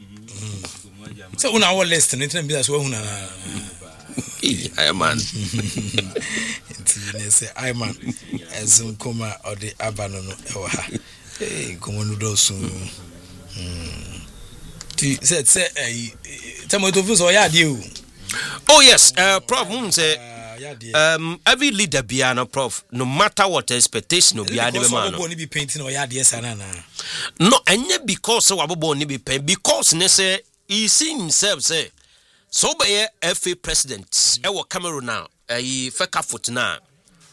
so una our list ne tin bi so huna I man ne say I man ezun koma odi abano no ewa ha eh komo no do so mm ti say say eh tamoto fu so ya de o oh yes uh problem say um every leader bia no prof no matter what expectation of bia de be man no be painting or ya de sana na no enye because we abobo ni be paint because ne say he see himself say so be F A president e wo Cameroon now eh feka foot na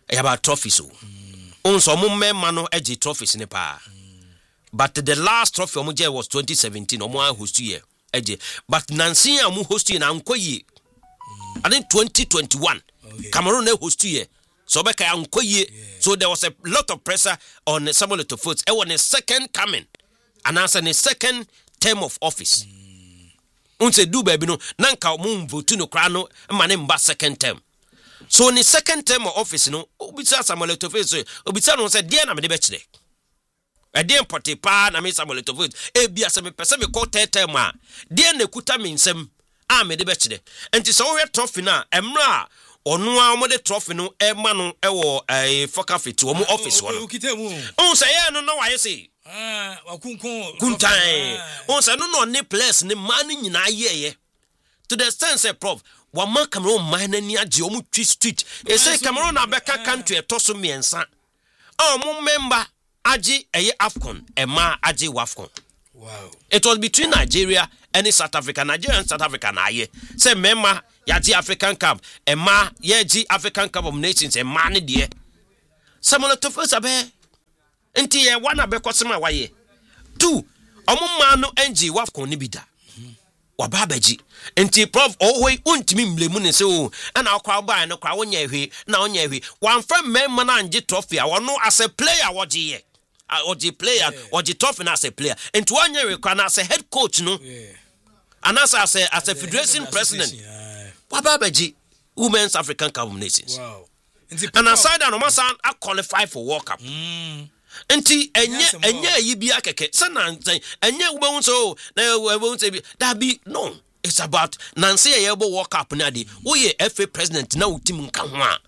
about trophies. On some memano edgy trophies in the pa. But the last trophy omoje was twenty seventeen. Omo host year edgy. But Nancy amu host in Ankoye. And in twenty twenty-one, okay. Cameroon host year. So beka Ankoye. So there was a lot of pressure on Samuel Eto'o Foot. It was a second coming. And as a second term of office. Unse do baby no nanka mu vote no kra no mane mba second term. So in the second term of office no obisa Samuel Eto'o Foot obisa no say dey na me de be kire. E dey importe pa na me Samuel Eto'o Foot e bia se me pese me call third term a dey na kuta me nsem a me de be kire. Enti so we trophy na emra onu a mo de trophy no e ma no e wo eh foka fit wo mu office wo no. On say ye no no wa ye say ah wakunkun kuntan on say no no ne place ne man nyina yeye to the sense say prof wa man Cameroon man na ni age o mu twi street e say Cameroon na beka country to so miensa o mu member age eye Afcon e ma age Wafcon. Wow. It was between Nigeria and South Africa. Nigeria and South Africa na ye say member yaji African Cup e ma yaji African Cup of Nations e ma ne de Samuel Eto'o Foot abe enti ye one abekosema waye two omuma no enji Wafcon ni bida wababaji enti prof ohoi untimi mlemu ne se o na akwa ba no kwa wonya ehwe na wonya ehwe wan fra memma na anje trophy a wono as a player woje ye oje player oje trophy na as a player enti wonya ehwe kwa na as a head coach no and as as a as a federation president wababaji Women's African Cup of Nations. Wow. And aside that no masa a qualify for World Cup. Mm. Enti enye enye yi bia keke sana enye we won so na we won say that be no, it's about Nancy Ayebo World Cup na di wo ye F A president na utim nka ho a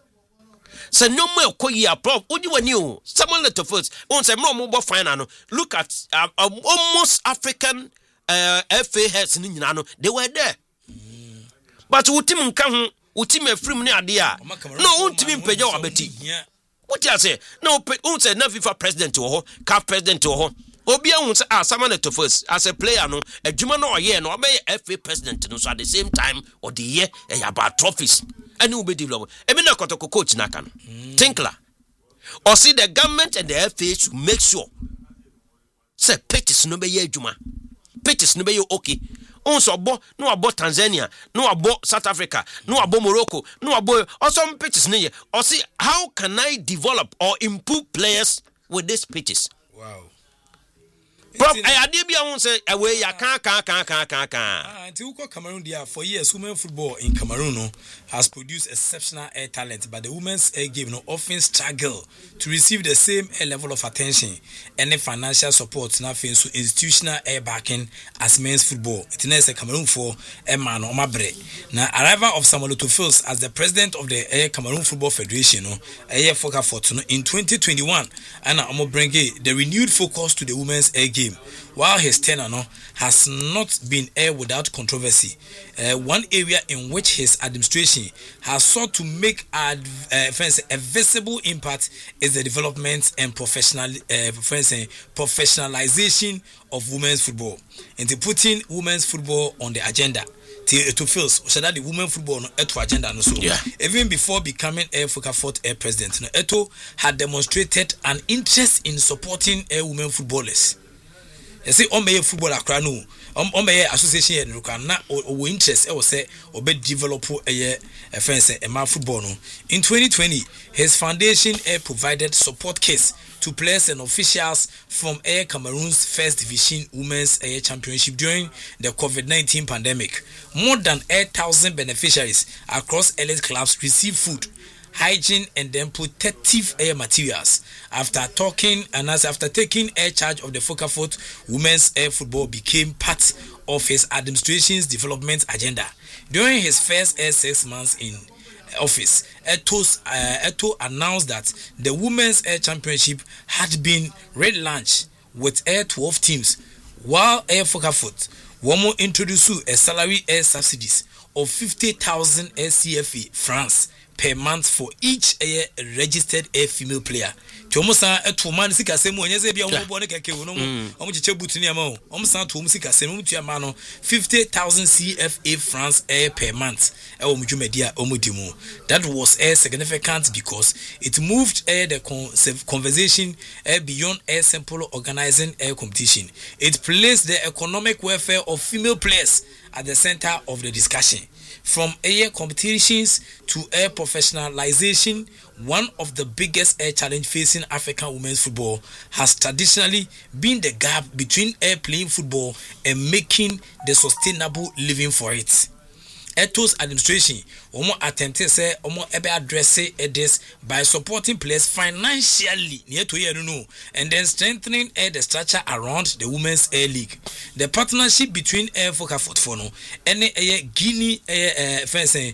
se no mo ekoyi a prof odi wani o Samuel Eto'o Foot won say mo mo final no look at uh, uh, almost African uh, F A heads ni nyina no they were there mm. But utim nka ho utim afrim ni ade a no untimi mpagya wabeti. What you say? No, who say no FIFA president to her, C A F president to her. Obia who say ah Samuel Eto'o Foot as a player no, a Juma no year no, be F A president no. So at the same time or the year about trophies. And who be develop. I mean, no coach na kan. Tinkler. Or see the government and the F A should make sure. Say pitches no be ye Juma. Pitches no be you okay. Also abo no abo Tanzania, no abo South Africa, no abo Morocco, no abo also pitches ne. Or see how can I develop or improve players with these pitches? Wow. Prof, I adibia won say away ya kan kan kan kan kan kan. Ah, until Cameroon there for years, women football in Cameroon no, has produced exceptional air talent, but the women's air game no often struggle to receive the same air level of attention and the financial support now so institutional air backing as men's football. It is a Cameroon for a man or mabre. Now arrival of Samuel Eto'o Foot as the president of the Air Cameroon Football Federation no, Air Foka Foot no, in twenty twenty-one, and Amo bring the renewed focus to the women's air game. While his tenure no, has not been aired without controversy, uh, one area in which his administration has sought to make ad, uh, a visible impact is the development and professional, uh, professionalization of women's football, and to putting women's football on the agenda. To feel so that the women football no Eto'o agenda no so yeah. Even before becoming Air Foka Foot Air president, no Eto'o had demonstrated an interest in supporting Air women footballers. You see, on my football akra no, on my association no can na o interest e wo say obe develop a offense e ma football no. In twenty twenty, his foundation Air provided support kits to players and officials from Air Cameroon's first division women's Air championship during the COVID nineteen pandemic. More than eight thousand beneficiaries across elite clubs received food, hygiene and then protective air materials after talking and as after taking air charge of the Foka Foot women's air football became part of his administration's development agenda. During his first air six months in office, Eto'o uh, Eto'o announced that the women's air championship had been relaunched with air twelve teams, while Air Foka Foot Womo introduced a salary air subsidies of fifty thousand S C F A francs per month for each air registered air female player. Chomosa a two man sika semu and yes, be a woman keke no um chebutiniamo, omsan to musika semu to mano fifty thousand C F A francs air per month. Media omudimu. That was air significant because it moved air the conversation air beyond air simple organizing air competition. It placed the economic welfare of female players at the center of the discussion. From air competitions to air professionalization, one of the biggest air challenge facing African women's football has traditionally been the gap between air playing football and making the sustainable living for it. Eto's administration omo attempted say omo ebe address this by supporting players financially near to year no and then strengthening air the structure around the women's air league. The partnership between air Foka Fortfono and air Guinea air fencing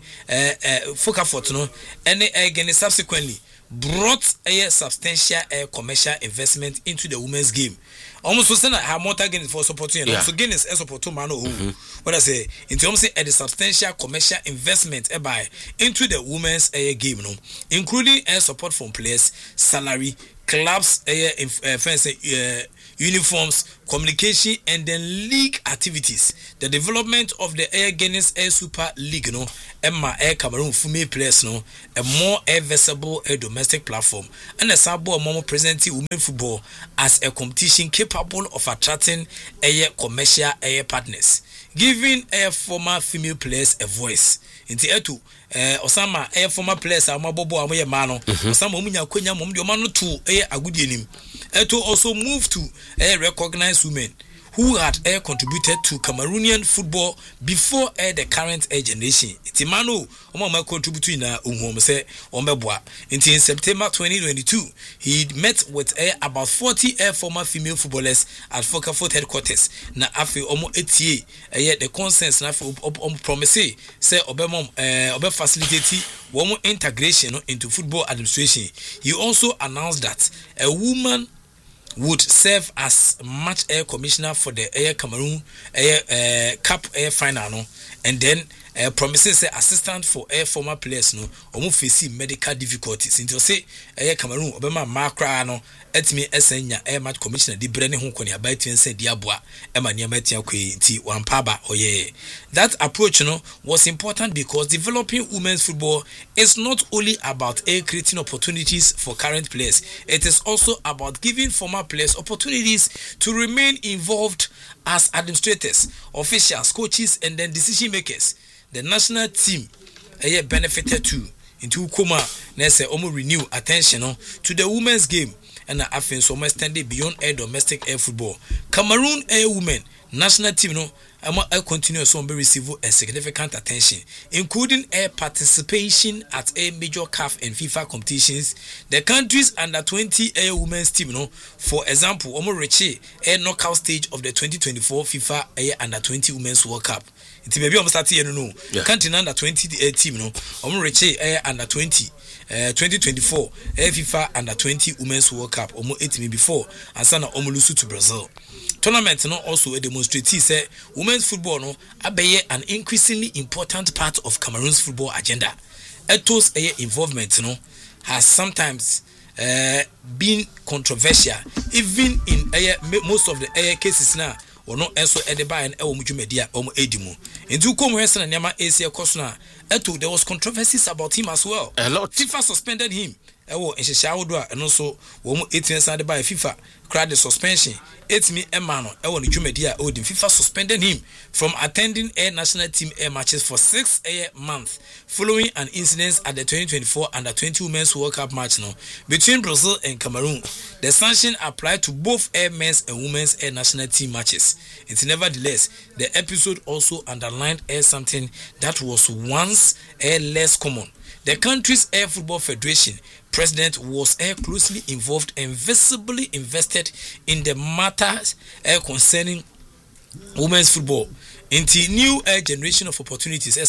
Foka Fortno and air Guinea subsequently brought a substantial air commercial investment into the women's game. Almost was not how much again for supporting and also Guinness as support to man what I say in terms of a substantial commercial investment by into the women's air game, no, including air support from players, salary, clubs, air uh, fencing, uh, uniforms, communication, and then league activities. The development of the Air Guinness Air Super League, no, Emma Air Cameroon female players, no, a more air visible air domestic platform, and a sabo more presenting women football as a competition capable of attracting air commercial air partners, giving air former female players a voice. Inti etu eh osama air former players amabobo amoye mano osama omunya kwenya mom de omano to air agudi enim etu also move to air recognize women who had air contributed to Cameroonian football before air the current air generation. Iti mano omama contribute na unhom say ombeboa. Inti in September twenty twenty-two he met with air about forty air former female footballers at Fokafort headquarters na afi omo etie air the consensus na omo promise say obemom eh obe facilitate one integration into football administration. He also announced that a woman would serve as match air commissioner for the Air Cameroon Air uh, Cup Air Final, no? And then uh, promises uh, assistant for air former players, no, omo face medical difficulties. Until say Air Cameroon obema makra no etimi esenya air match commissioner di brene ho konia ba tien se diaboa ema niam tia kwe nti wampaba oye. That approach, no, was important because developing women's football is not only about air creating opportunities for current players, it is also about giving former players opportunities to remain involved as administrators, officials, coaches, and then decision makers. The national team uh, benefited too into Kuma Nese Omo renew attention uh, to the women's game and I think so much extended beyond air domestic air football. Cameroon air women national team no I continue to receive a significant attention, including air participation at a major C A F and FIFA competitions. The country's under twenty air women's team, no, for example, Omo Reche air knockout stage of the twenty twenty-four FIFA air under twenty women's World Cup. It may be almost thirty, no, no. Country under twenty air team, no, Omo Reche air under twenty. Uh, twenty twenty-four air FIFA under twenty women's World Cup almost eight minutes before and sana omolusu to Brazil. Tournament no also a demonstrate say women's football no abeye an increasingly important part of Cameroon's football agenda. Eto's air involvement no has sometimes uh, been controversial even in air, most of the air cases now or no enso edeba and ewo mujumedia omo edimu. Into come hesa na nyama Asia Kosna eto there was controversies about him as well. A lot. FIFA suspended him. Ewo enhesha wodwa and also wo mu eighteen side by FIFA cried the suspension. It's me Emano ewo ni jumedia odim. FIFA suspended him from attending air national team air matches for six air months following an incident at the twenty twenty-four under twenty women's World Cup match no between Brazil and Cameroon. The sanction applied to both air men's and women's air national team matches. It's nevertheless the episode also underlined air something that was once air less common. The country's Air Football Federation president was air closely involved and visibly invested in the matters air concerning women's football. Into new air generation of opportunities,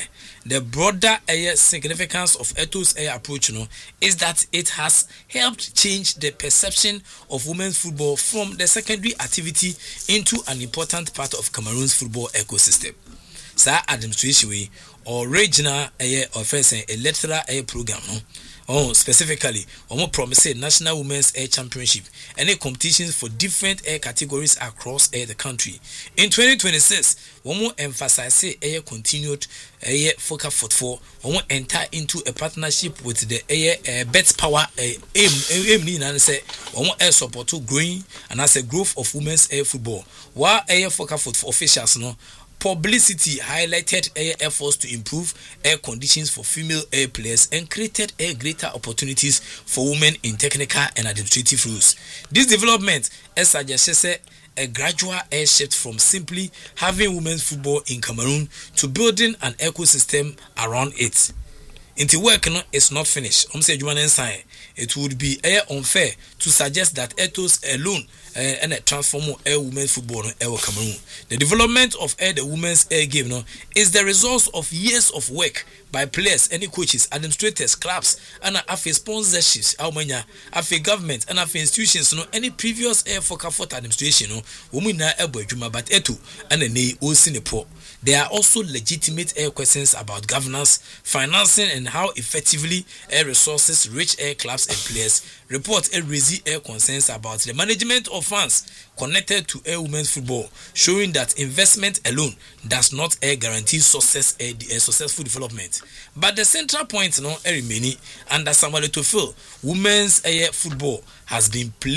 the broader air significance of Eto's air approach no, is that it has helped change the perception of women's football from the secondary activity into an important part of Cameroon's football ecosystem. Sa administration we or regional a or first a electoral a program no. Oh, specifically, we promise National Women's Air Championship and competitions for different air categories across air the country. In twenty twenty-six, we will emphasize air continued air focus football. We will enter into a partnership with the air uh, Bet Power aim aim and say we will air support to growing and as a growth of women's air football. While air focus football officials no. Publicity highlighted air efforts to improve air conditions for female air players and created air greater opportunities for women in technical and administrative roles. This development has suggested a gradual air shift from simply having women's football in Cameroon to building an ecosystem around it. Until work no, is not finished, it would be air unfair to suggest that ethos alone uh, and a transform air women's football in no, Cameroon. The development of air the women's air game no, is the result of years of work by players, any coaches, administrators, clubs, and after sponsorships, how many after government and after institutions, no any previous air for comfort administration, no women na ebo juma but etu and a nay o Singapore. There are also legitimate air questions about governance, financing, and how effectively air resources reach air clubs and players. Report a raise air concerns about the management of funds connected to air women's football, showing that investment alone does not air guarantee success air, air successful development. But the central point no air remaining under Samuel Eto'o women's air football has been played